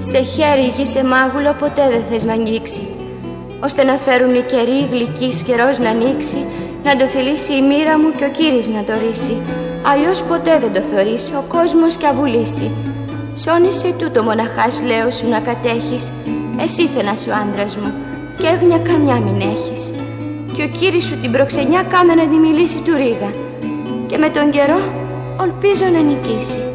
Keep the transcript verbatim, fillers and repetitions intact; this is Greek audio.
Σε χέρι γη σε μάγουλο ποτέ δεν θες μ' αγγίξει, ώστε να φέρουν οι καιροί γλυκής καιρός να ανοίξει, να το θυλήσει η μοίρα μου κι ο Κύρις να το ρίσει. Αλλιώς ποτέ δεν το θωρείς, ο κόσμος κι αβουλήσει. Σώνησε τούτο μοναχάς λέω σου να κατέχεις, εσύ θένας ο άντρας μου, κι έγνοια καμιά μην έχεις. Κι ο Κύρις σου την προξενιά κάμε να τη μιλήσει του ρίγα, και με τον καιρό ολπίζω να νικήσει.